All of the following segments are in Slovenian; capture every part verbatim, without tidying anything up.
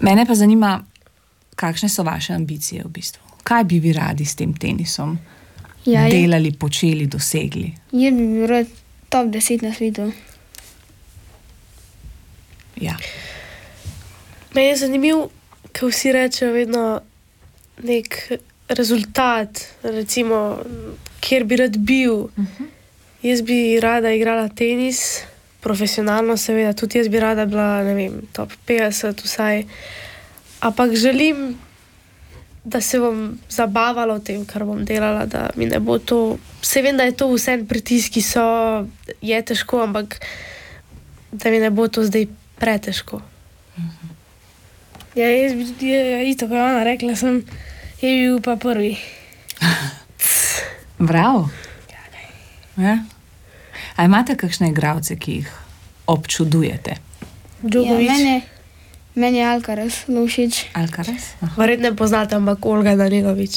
Mene pa zanima, kakšne so vaše ambicije v bistvu? Kaj bi vi radi s tem tenisom ja, delali, je... počeli, dosegli? Jaz bi bil rad top deset na svetu. Ja. Meni je zanimivo, ko vsi rečejo vedno nek rezultat, recimo, kjer bi rad bil. Uh-huh. Jaz bi rada igrala tenis, profesionalno seveda, tudi jaz bi rada bila, ne vem, top petdeset vsaj. Ampak želim, da se bom zabavala v tem, kar bom delala, da mi ne bo to... Vse vem, da je to vse pritiski so, je težko, ampak da mi ne bo to zdaj pretežko. Uh-huh. Ja, jaz bi tudi, ja, isto, ko je ona rekla, sem je bil pa prvi. Bravo. Ja. A imate kakšne igralce, ki jih občudujete? Djokovic. Ja, mene, meni je Alcaraz zelo všeč. Alcaraz? Verjetno ne poznate, ampak Olga Danilović.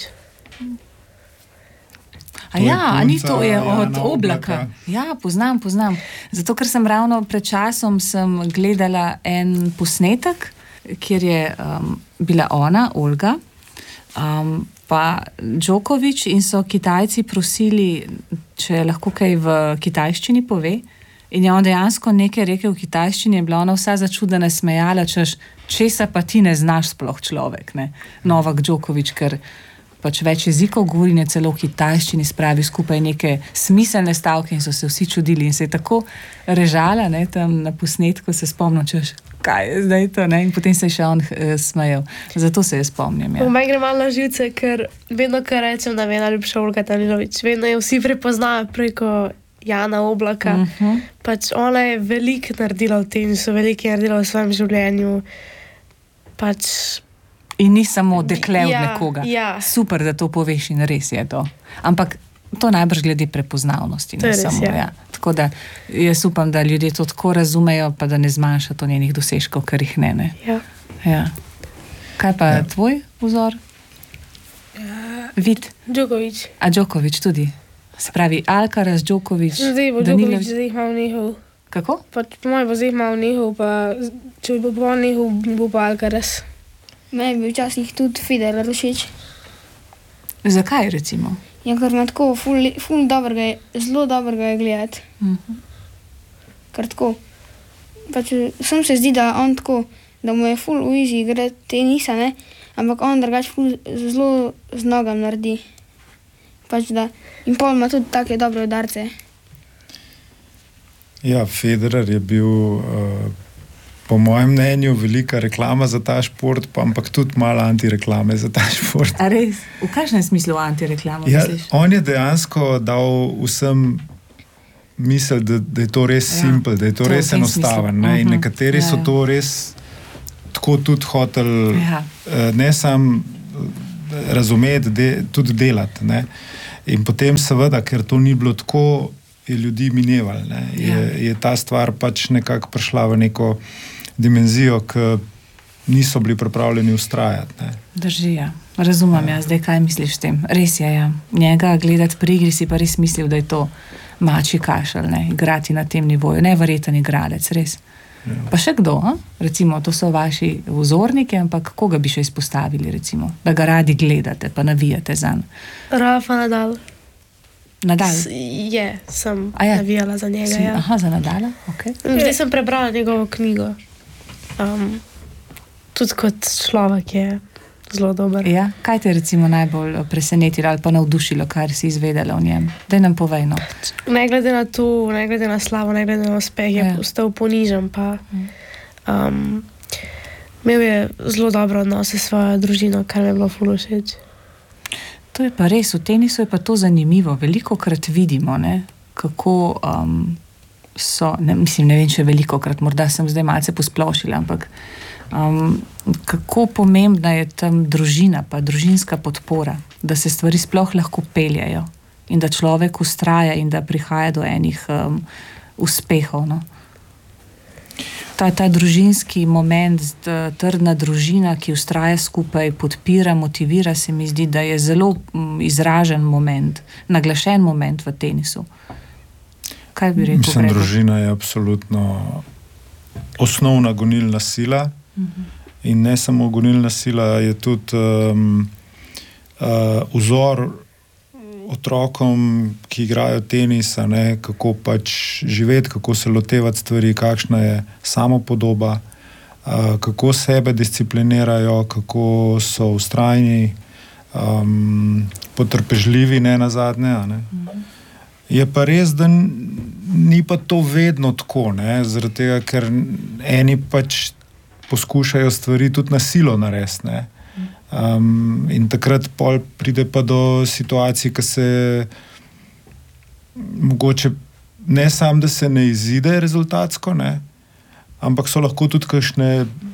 A ja, a ni to je od Oblaka? Ja, poznam, poznam. Zato, ker sem ravno pred časom sem gledala en posnetek, kjer je um, bila ona, Olga, um, pa Djokovic in so Kitajci prosili, če lahko kaj v kitajščini pove. In je on dejansko nekaj rekel v kitajščini, je bila ona vsa začudena smejala, češ, česa pa ti ne znaš sploh človek, ne? Novak Djokovic, ker pač več jezikov govori, ne celo v kitajščini spravi skupaj neke smiselne stavke in so se vsi čudili in se je tako režala, ne, tam na posnetku se spomnim, češ, kaj je zdaj to, ne, in potem se je še on uh, smejal. Zato se je spomnim, ja. V meni gre malo na živce, ker vedno, kar rečem, da mi je najljubša Olga Danilović, vedno jo vsi prepoznajo preko Jana Oblaka. Uh-huh. Pač ona je veliko naredila v tenisu, veliko je naredila v svojem življenju. Pač... In ni samo dekle od ja, nekoga. Ja. Super, da to poveš in res je to. Ampak to najbrž glede prepoznavnosti. To ne je res, samo, ja. Ja. Tako da jaz upam, da ljudje to tako razumejo, pa da ne zmanjša to njenih dosežkov, kar jih ne, ne. Ja. Ja. Kaj pa ja. tvoj vzor? Ja. Vid? Djokovic. A Djokovic tudi? Se pravi, Alcaraz, Djokovic, zdaj bo Djokovic zdaj malo nehal. Kako? Pa po mojem bo zdaj malo nehal, pa če bo po nehal, bo pa Alcaraz. Meni bi včasih tudi Federer všeč. Zakaj, recimo? Ja, ker ima tako ful, ful dobrega, zelo dobrega je gledati. Uh-huh. Ker tako, pač sem se zdi, da on tako, da mu je ful easy igrati tenisa, ne, ampak on drugače ful zelo z nogam naredi. Pač da, in pol ima tudi take dobre udarce. Ja, Federer je bil... Uh, po mojem mnenju velika reklama za ta šport, pa ampak tudi malo antireklame za ta šport. A res? V kakšnem smislu antireklama ja, misliš? On je dejansko dal vsem misel, da, da je to res ja, simpel, da je to, to res enostaven. Ne? Uh-huh. In nekateri ja, so to res tako tudi hoteli ja. ne sam razumeti, de, tudi delati. Ne? In potem seveda, ker to ni bilo tako, je ljudi minevali. Ne? Je, ja. je ta stvar pač nekako prišla v neko dimenzijo, ki niso bili pripravljeni ustrajati. Ne. Drži, ja. Razumem, ja. Ja, zdaj kaj misliš s tem? Res je, ja. Njega gledati pri igri si pa res mislil, da je to mačji kašelj, ne, igrati na tem nivoju. Neverjeten igralec, res. Ja. Pa še kdo, ha? Recimo, to so vaši vzorniki, ampak koga bi še izpostavili, recimo, da ga radi gledate, pa navijate zanj? Rafa Nadal. Nadal? S, je, sem ja. navijala za njega, si, ja. Aha, za Nadala, ok. Zdaj sem prebrala njegovo knjigo. Um, tudi kot človek je zelo dober. Ja, kaj te je recimo najbolj presenetilo ali pa navdušilo, kar si izvedela o njem? Daj nam povej, no. Ne glede na to, ne glede na slavo, ne glede na uspeh, je ja. postal ponižen, pa um, imel je zelo dobro odnose s svojo družino, kar mi je bilo ful všeč. To je pa res, v tenisu je pa to zanimivo. Velikokrat vidimo, ne, kako um, so, ne, mislim, ne vem, če velikokrat, morda sem zdaj malce posplošila, ampak um, kako pomembna je tam družina, pa družinska podpora, da se stvari sploh lahko peljajo in da človek ustraja in da prihaja do enih um, uspehov, no. Ta, ta družinski moment, trdna družina, ki ustraja skupaj, podpira, motivira, se mi zdi, da je zelo izražen moment, naglašen moment v tenisu. Kaj bi rekel? Mislim, družina je absolutno osnovna gonilna sila. Uh-huh. In ne samo gonilna sila, je tudi um, uh, vzor otrokom, ki igrajo tenis, ne, kako pač živeti, kako se lotevati stvari, kakšna je samopodoba, uh, kako sebe disciplinirajo, kako so vztrajni, um, potrpežljivi, ne nazadnje. Ne. Mhm. Je pa res, da ni pa to vedno tako, ne, zaradi tega, ker eni pač poskušajo stvari tudi na silo narediti, ne. Um, in takrat pol pride pa do situacij, ki se mogoče ne samo, da se ne izide rezultatsko, ne, ampak so lahko tudi kakšne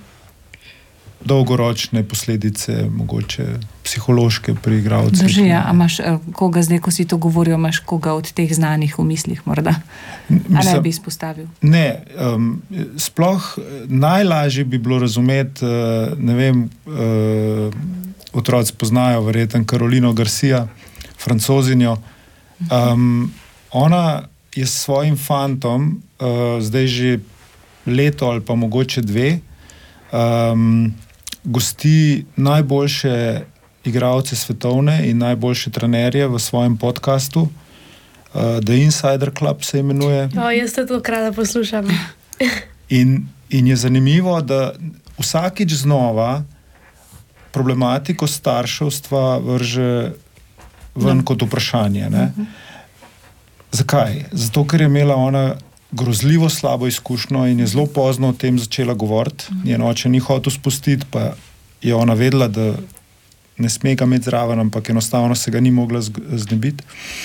dolgoročne posledice, mogoče psihološke pri igralcih. Drži, a imaš koga zdaj, ko si to govoril, imaš koga od teh znanih v mislih morda? Mislim, a ne bi izpostavil? Ne, um, sploh najlažje bi bilo razumeti, uh, ne vem, uh, otroci poznajo verjetno Karolino Garcia, Francozinjo. Um, ona je s svojim fantom uh, zdaj že leto ali pa mogoče dve um, gosti najboljše igralce svetovne in najboljše trenerje v svojem podcastu. Uh, The Insider Club se imenuje. O, jaz to krada poslušam. in, in je zanimivo, da vsakič znova problematiko starševstva vrže ven no. kot vprašanje. Ne? Uh-huh. Zakaj? Zato, ker je imela ona grozljivo slabo izkušnjo in je zelo pozno o tem začela govoriti. Mm. Njen oče ni hotel spustiti, pa je ona vedela, da ne sme ga imeti zraven, ampak enostavno se ga ni mogla znebiti.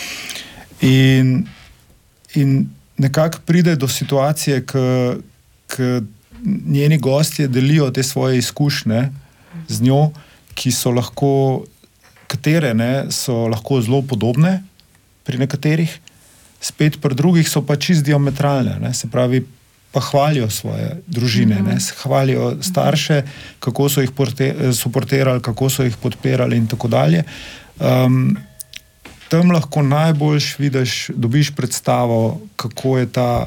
In, in nekako pride do situacije, ko njeni gostje delijo te svoje izkušnje z njo, ki so lahko, katere ne, so lahko zelo podobne pri nekaterih, spet pri drugih so pa čist diametralne, ne? Se pravi, pa hvalijo svoje družine, ne? Se hvalijo starše, kako so jih suportirali, kako so jih podpirali in tako dalje. Um, tam lahko najboljš vidiš, dobiš predstavo, kako je ta,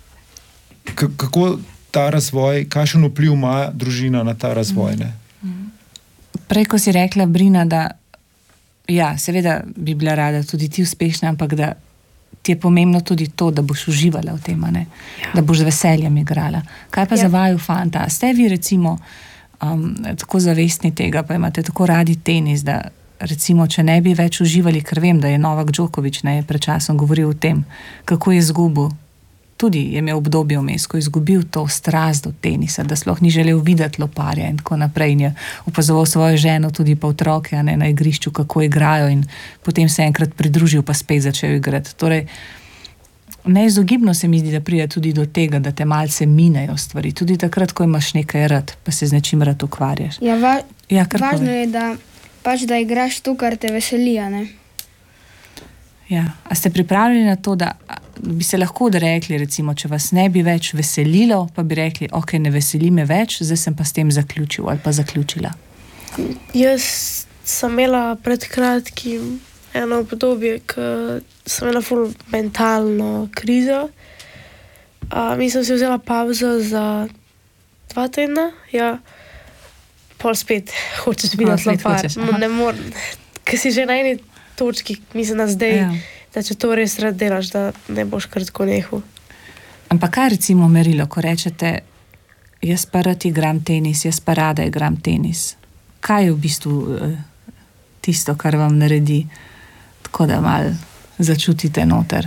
kako ta razvoj, kakšen vpliv ima družina na ta razvoj. Ne? Prej, ko si rekla, Brina, da ja, seveda bi bila rada tudi ti uspešna, ampak da ti je pomembno tudi to, da boš uživala v tem, ja. Da boš z veseljem igrala. Kaj pa ja. Za vaju fanta? Ste vi recimo um, tako zavestni tega, pa imate tako radi tenis, da recimo, če ne bi več uživali, ker vem, da je Novak Djokovic ne, pred časom govoril o tem, kako je izgubil, tudi je imel obdobje vmes, ko je izgubil to strast do tenisa, da sploh ni želel videti loparja in tako naprej in je opazoval svojo ženo, tudi pa otroke, a ne, na igrišču, kako igrajo in potem se enkrat pridružil, pa spet začel igrati. Torej, neizogibno se mi zdi, da pride tudi do tega, da te malce minejo stvari, tudi takrat, ko imaš nekaj rad, pa se z nečim rad ukvarjaš. Ja, va ja, važno je, da pač da igraš to, kar te veseli, ne? Ja, a ste pripravljeni na to, da bi se lahko odrekli, recimo, če vas ne bi več veselilo, pa bi rekli, ok, ne veseli me več, zdaj sem pa s tem zaključil ali pa zaključila? Jaz sem imela pred kratkim eno obdobje, ko sem imela ful mentalno krizo. A, mi sem si vzela pauzo za dva tedna, ja, pol spet hočeš videti lopar. Ne morem, ker si že na eni točki, mislim, da zdaj, ja. Da če to res rad delaš, da ne boš kar tako nehal. Ampak kaj recimo merilo, ko rečete, jaz pa rad igram tenis, jaz pa rada igram tenis. Kaj je v bistvu uh, tisto, kar vam naredi, tako da malo začutite noter?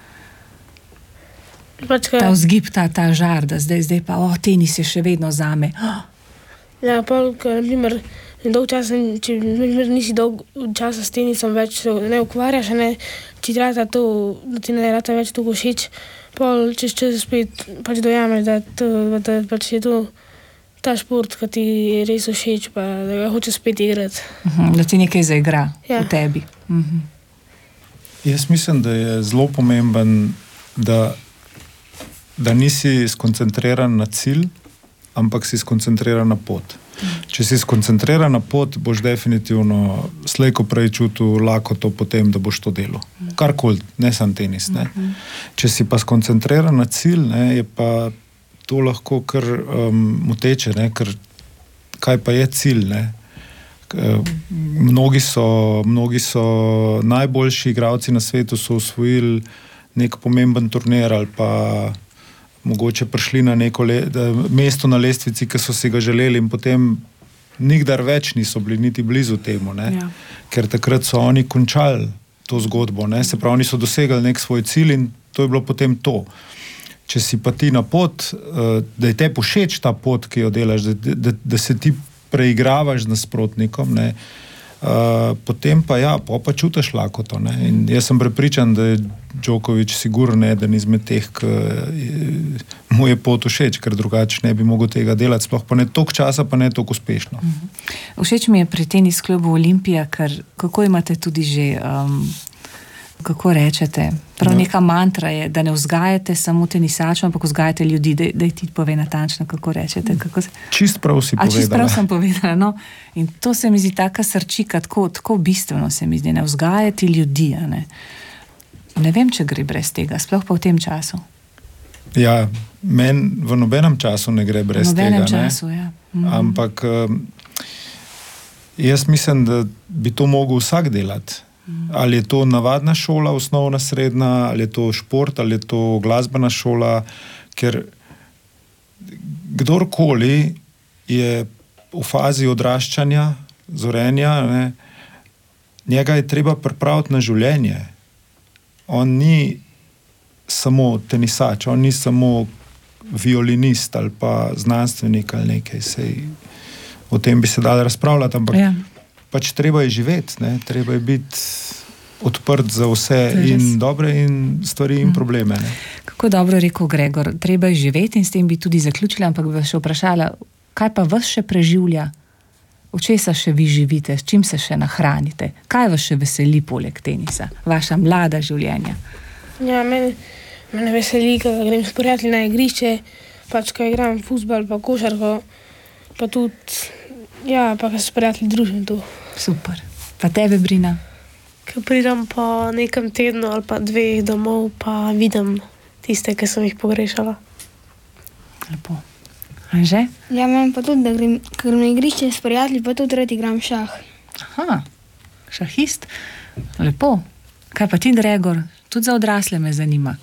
Pač, kaj... Ta vzgib, ta, ta žar, da zdaj, zdaj pa, o, tenis je še vedno zame. Oh. Ja, pa, na primer, dolg čas, če nisi dolg časa s tenisom več ne ukvarjaš, ne, če ti rata to, da ti ne rata več to všeč, pol čez čas spet pač dojameš, da, to, da pač je to ta šport, ki ti je res všeč, pa da ga hočeš spet igrati. Uh-huh, da ti nekaj zaigra ja. V tebi. Uh-huh. Jaz mislim, da je zelo pomemben, da, da nisi skoncentriran na cilj, ampak si skoncentriran na pot. Če si skoncentriran na pot, boš definitivno slej ko prej čutil lakoto potem, da boš to delal. Karkoli, ne samo tenis. Ne. Če si pa skoncentriran na cilj, ne, je pa to lahko kar um, moteče, ne, ker kaj pa je cilj, ne? Mnogi so, mnogi so najboljši igralci na svetu so osvojili nek pomemben turnir ali pa mogoče prišli na neko le, mesto na lestvici, ki so si ga želeli in potem nikdar več niso bili niti blizu temu, ne? Ja. Ker takrat so oni končali to zgodbo, ne? Se pravi, oni so dosegali nek svoj cilj in to je bilo potem to. Če si pa ti na pot, da je te všeč ta pot, ki jo delaš, da, da, da se ti preigravaš z nasprotnikom, ne, uh, potem pa ja, pa, pa čutiš lakoto, ne. In jaz sem prepričan, da je Djokovic sigurno eden izmed teh, ki mu je pot všeč, ker drugače ne bi mogel tega delati, sploh pa ne toliko časa, pa ne toliko uspešno. Uh-huh. Všeč mi je pri tenis klubu Olimpija, ker kako imate tudi že um, kako rečete, prav no. Neka mantra je, da ne vzgajate samo tenisačev, ampak vzgajate ljudi, da, da ti pove natančno, kako rečete. Kako se... Čist prav si povedala. A čist prav sem povedala, no. In to se mi zdi taka srčika, tako, tako bistveno se mi zdi, ne vzgajati ljudi, a ne. Ne vem, če gre brez tega, sploh pa v tem času. Ja, men v nobenem času ne gre brez tega. V nobenem tega, času, ne? Ja. Mm-hmm. Ampak jaz mislim, da bi to mogel vsak delati. Ali je to navadna šola, osnovna, srednja, ali je to šport, ali je to glasbena šola, ker kdorkoli je v fazi odraščanja, zorenja, ne, njega je treba pripraviti na življenje. On ni samo tenisač, on ni samo violinist ali pa znanstvenik ali nekaj, sej o tem bi se dalo razpravljati, ampak ja. Pač treba je živeti, ne? Treba je biti odprt za vse in dobre in stvari in probleme. Ne? Kako dobro rekel Gregor, treba je živeti in s tem bi tudi zaključila, ampak bi vas še vprašala, kaj pa vas še preživlja? V česa še vi živite? S čim se še nahranite? Kaj vas še veseli poleg tenisa? Vaša mlada življenja? Ja, mene, mene veseli, ko grem s prijatelji na igrišče, pač ko igram fuzbal, pa košarko, pa tudi, ja, pa ko se s prijatelji družim tu. Super. Pa tebe, Brina? Ko pridem po nekem tednu ali pa dveh domov, pa vidim tiste, ki sem jih pogrešala. Lepo. Anže? Ja, imam pa tudi, da grem, ko grem na igrišče s prijatelji, pa tudi rad igram šah. Aha, šahist. Lepo. Kaj pa ti, Gregor? Tudi za odrasle me zanima.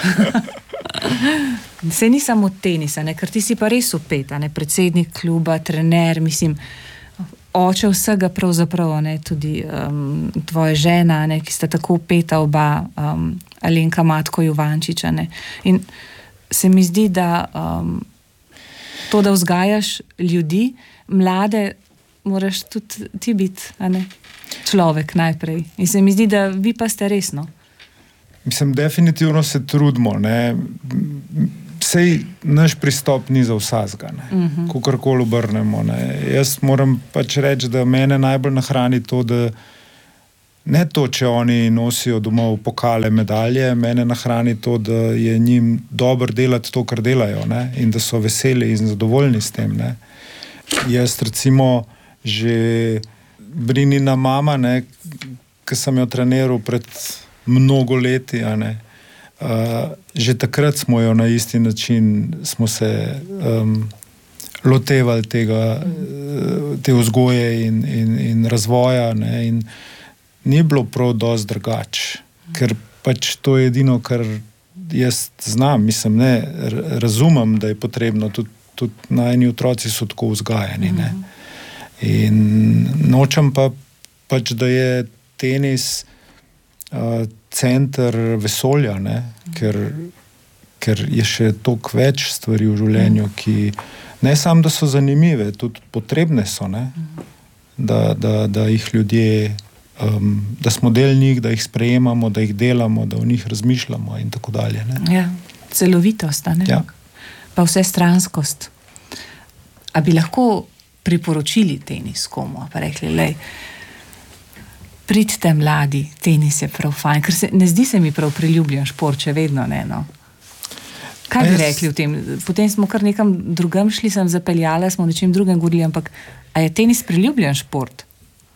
Se ni samo tenisa, ne? Ker ti si pa res upeta, ne? Predsednik kluba, trener, mislim, oče vsega pravzaprav, ne? Tudi um, tvoja žena, ne? Ki sta tako upeta oba, um, Alenka Matko Juvančiča, ne? In se mi zdi, da um, to, da vzgajaš ljudi, mlade, moraš tudi ti biti, a ne? Človek najprej. In se mi zdi, da vi pa ste resno. Mislim, definitivno se trudimo, ne. Sej naš pristop ni za vsazga, ne. Uh-huh. Kakorkoli obrnemo, ne. Jaz moram pač reči, da mene najbolj nahrani to, da ne to, če oni nosijo domov pokale, medalje, mene nahrani to, da je njim dobro delati to, kar delajo, ne. In da so veseli in zadovoljni s tem, ne. Jaz recimo že Brinina mama, ne, ki sem jo treniral pred mnogo leti, a ne. Uh, že takrat smo jo na isti način smo se um, lotevali tega, te vzgoje in, in, in razvoja, ne, in ni bilo prav dosti drugač, ker pač to je edino, kar jaz znam, mislim, ne, razumem, da je potrebno, tudi, tudi najni otroci so tako vzgajani, ne. In nočem pa pač, da je tenis uh, center vesolja, ne? Ker, ker je še toliko več stvari v življenju, ki ne samo, da so zanimive, tudi potrebne so, ne? Da, da, da jih ljudje, um, da smo del njih, da jih sprejemamo, da jih delamo, da o njih razmišljamo in tako dalje. Ne? Ja, celovitost, ne? Ja. Pa vse stranskost. A bi lahko priporočili tenis komu, pa rekli, lej, pridite mladi, tenis je prav fajn, ker se, ne zdi se mi prav priljubljen šport, če vedno ne, no. Kaj bi rekli v tem? Potem smo kar nekam drugam šli, sem zapeljala, smo o nečem drugem govorili, ampak a je tenis priljubljen šport?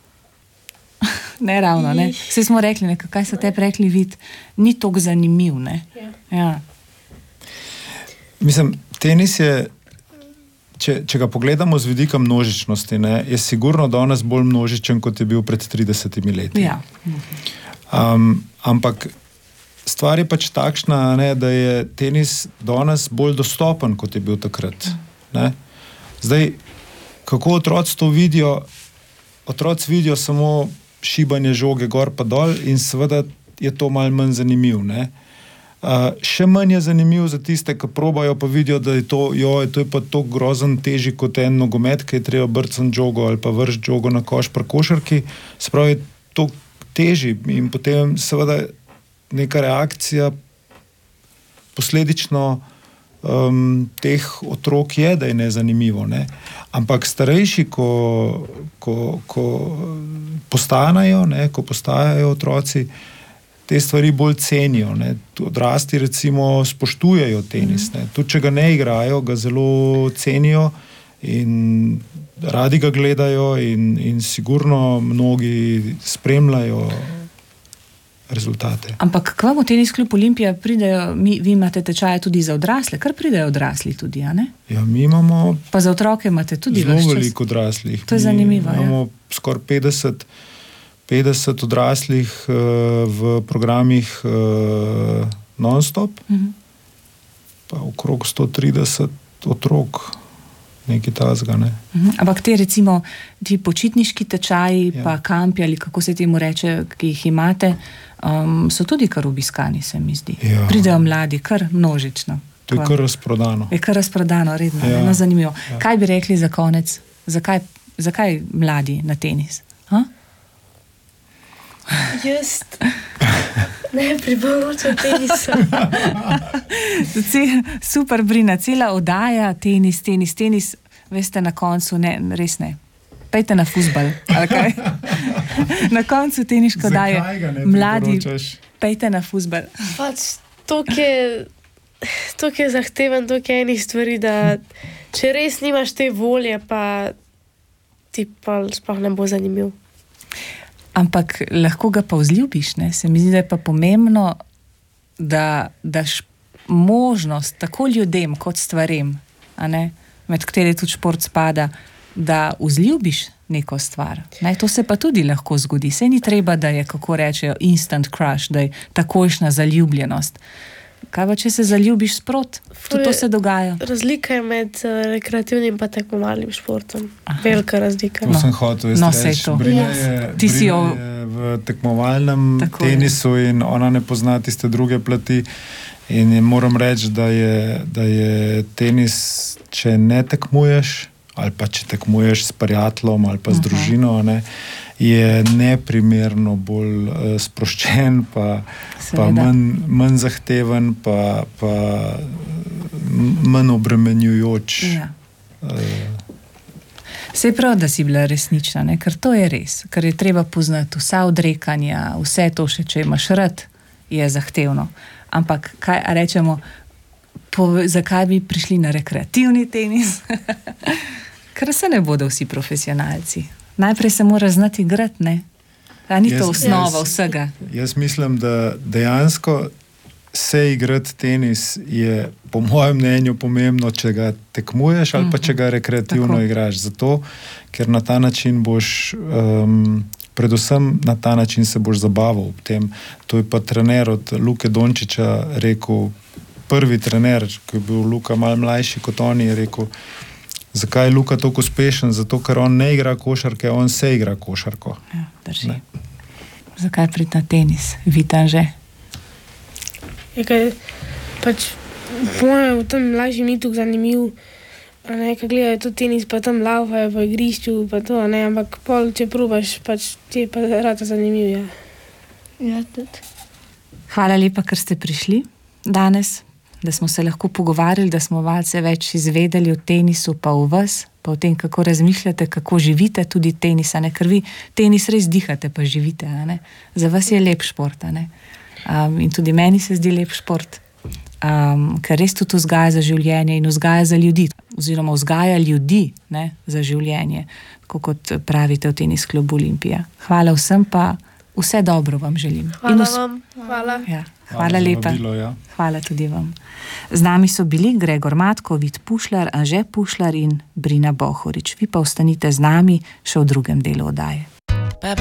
Ne ravno, ne? Vse smo rekli, ne, kaj so te rekli vid, ni toliko zanimiv, ne? Ja. Ja. Mislim, tenis je če, če ga pogledamo z vidika množičnosti, ne, je sigurno danes bolj množičen, kot je bil pred tridesetimi leti. Ja. Um, ampak stvar je pač takšna, ne, da je tenis danes bolj dostopen, kot je bil takrat. Ne. Zdaj, kako otroci to vidijo? Otroci vidijo samo šibanje žoge gor pa dol in seveda je to malo manj zanimiv. Ne. Uh, še manj je zanimiv za tiste, ki probajo pa vidijo, da je to, joj, to je pa to grozen teži kot en nogomet, ki je treba brcati žogo ali pa vršiti žogo na koš pri košarki. Se pravi, to teži in potem seveda neka reakcija posledično um, teh otrok je, da je nezanimivo. Ne? Ampak starejši, ko, ko, ko postanejo, ne, ko postajajo otroci, te stvari bolj cenijo. Ne. Odrasti recimo spoštujejo tenis. Ne. Tudi če ga ne igrajo, ga zelo cenijo in radi ga gledajo in, in sigurno mnogi spremljajo rezultate. Ampak k vam v Tenis klub Olimpija pridejo, mi, vi imate tečaje tudi za odrasle, kar pridejo odrasli tudi, a ne? Ja, mi imamo pa za otroke imate tudi zelo veliko odraslih. To je mi zanimivo. Imamo ja. skoraj petdeset petdeset odraslih uh, v programih uh, non-stop, uh-huh. pa okrog sto trideset otrok, nekaj tazga, ne. Uh-huh. Ampak te recimo, ti počitniški tečaji, ja. pa kampi, ali kako se temu reče, ki jih imate, um, so tudi kar obiskani, se mi zdi. Ja. Pridejo mladi, kar množično. To je kar razprodano. Je kar razprodano, redno, ja. no, zanimivo. Ja. Kaj bi rekli za konec? Zakaj, zakaj mladi na tenis? Ha? Jaz ne priporočam tenisa. Super, Brina, cela oddaja, tenis, tenis, tenis, veste, na koncu ne, res ne. Pejte na fuzbal, ali kaj? Na koncu teniško daje mladi, pejte na fuzbal. Pač, toliko je, toliko je zahteven, toliko je enih stvari, da če res nimaš te volje, pa ti pa sploh ne bo zanimiv. Ampak lahko ga pa vzljubiš, ne? Se mi zdi, da je pa pomembno, da daš možnost tako ljudem kot stvarem, a ne, med kateri tudi šport spada, da vzljubiš neko stvar. Ne? To se pa tudi lahko zgodi. Saj ni treba, da je, kako rečejo, instant crush, da je takojšnja zaljubljenost. Kaj pa, če se zaljubiš sprot? Tudi to se dogaja. Razlika je med uh, rekreativnim pa tekmovalnim športom. Aha. Velika razlika. To sem hotel no, reči. Brina je, Ti si jo... je v tekmovalnem tako tenisu je. In ona ne pozna tiste druge plati. In moram reči, da je, da je tenis, če ne tekmuješ, ali pa če tekmuješ s prijateljem ali pa z Aha. družino, ne, je neprimerno bolj uh, sproščen, pa, pa manj, manj zahteven, pa, pa manj obremenjujoč. Ja. Sej prav, da si bila resnična, ne? Ker to je res, ker je treba poznati vsa odrekanja, vse to še, če imaš rad, je zahtevno. Ampak, kaj rečemo, po, zakaj bi prišli na rekreativni tenis? Ker se ne bodo vsi profesionalci. Najprej se mora znati igrati, ne? A ni to osnova vsega? Jaz mislim, da dejansko se igrati tenis je po mojem mnenju pomembno, če ga tekmuješ ali pa če ga rekreativno Tako. igraš. Zato, ker na ta način boš, um, predvsem na ta način se boš zabaval ob tem. To je pa trener od Luke Dončiča rekel, prvi trener, ki je bil Luka malo mlajši kot on, je rekel, zakaj je Luka toliko uspešen? Zato, ker on ne igra košarke, on se igra košarko. Ja, drži. Ne. Zakaj priti na tenis? Vitan že? Je kaj, pač, po mojem, v tem mlajšem ni tukaj zanimiv, ne, kaj gledajo to tenis, pa tam laufajo po igrišču, pa to, ne, ampak pol, če probaš, pač, ti je pa rado zanimiv, ja. Ja, tudi. Hvala lepa, ker ste prišli danes, da smo se lahko pogovarjali, da smo malce več izvedeli o tenisu, pa o vas, pa o tem, kako razmišljate, kako živite tudi tenisa, ne? Ker vi tenis res dihate, pa živite, ne? Za vas je lep šport, ne? Um, in tudi meni se zdi lep šport, um, ker res tudi vzgaja za življenje in vzgaja za ljudi, oziroma vzgaja ljudi, ne, za življenje, tako kot pravite v Tenis klubu Olimpija. Hvala vsem, pa vse dobro vam želim. Hvala us... vam. Hvala. Ja, hvala, hvala lepa. Vabilo, ja. Hvala tudi vam. Z nami so bili Gregor Matko, Vid Pušlar, Anže Pušlar in Brina Bohorič. Vi pa ostanite z nami še v drugem delu oddaje.